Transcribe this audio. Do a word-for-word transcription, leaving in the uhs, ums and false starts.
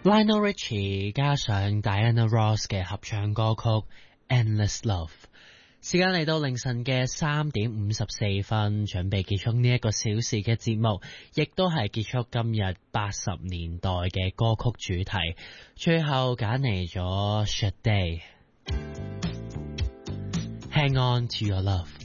Lionel Richie 加上 Diana Ross 嘅合唱歌曲 Endless Love。時間嚟到凌晨嘅三點五十四分，準備結束呢一個小時嘅節目，亦都係結束今日八十年代嘅歌曲主題。最後揀嚟咗 Sade Hang On To Your Love。